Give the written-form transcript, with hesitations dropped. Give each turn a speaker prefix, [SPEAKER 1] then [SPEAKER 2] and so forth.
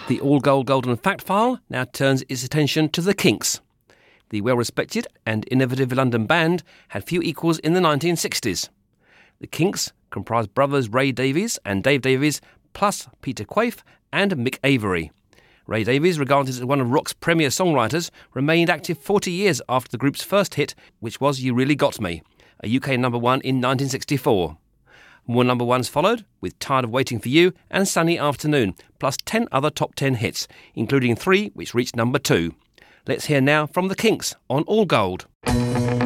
[SPEAKER 1] The All Gold Golden Fact File now turns its attention to the Kinks. The well-respected and innovative London band had few equals in the 1960s. The Kinks comprised brothers Ray Davies and Dave Davies, plus Peter Quaife and Mick Avery. Ray Davies, regarded as one of rock's premier songwriters, remained active 40 years after the group's first hit, which was You Really Got Me, a UK number one in 1964. More number ones followed, with Tired of Waiting for You and Sunny Afternoon, plus 10 other top 10 hits, including 3 which reached number 2. Let's hear now from the Kinks on All Gold.